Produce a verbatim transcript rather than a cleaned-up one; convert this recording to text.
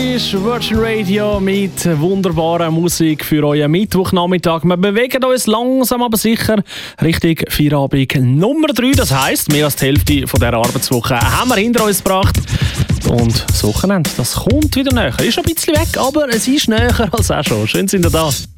Ist Virgin Radio mit wunderbarer Musik für euren Mittwochnachmittag. Wir bewegen uns langsam aber sicher Richtung Feierabend Nummer drei. Das heisst, mehr als die Hälfte von dieser Arbeitswoche haben wir hinter uns gebracht. Und das Wochenende, das kommt wieder näher. Ist schon ein bisschen weg, aber es ist näher als auch schon. Schön sind ihr da.